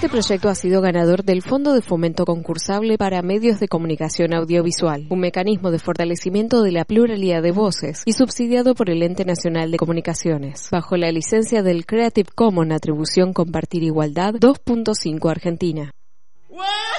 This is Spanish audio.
Este proyecto ha sido ganador del Fondo de Fomento Concursable para Medios de Comunicación Audiovisual, un mecanismo de fortalecimiento de la pluralidad de voces y subsidiado por el Ente Nacional de Comunicaciones, bajo la licencia del Creative Commons Atribución Compartir Igualdad 2.5 Argentina.